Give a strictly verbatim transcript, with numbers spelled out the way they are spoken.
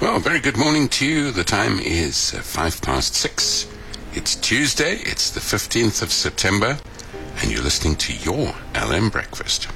Well, very good morning to you. The time is uh, five past six. It's Tuesday, it's the fifteenth of September, and you're listening to your L M Breakfast.